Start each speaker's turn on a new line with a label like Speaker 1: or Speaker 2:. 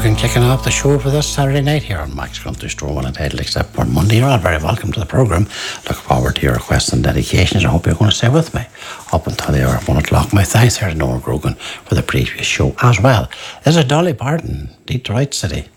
Speaker 1: Grogan kicking off the show for this Saturday night here on Max Country Store One Entitled Except for Monday. You're all very welcome to the programme. Look forward to your requests and dedications. I hope you're going to stay with me up until the hour of 1 o'clock. My thanks here to Noel Grogan for the previous show as well. This is Dolly Parton, Detroit City.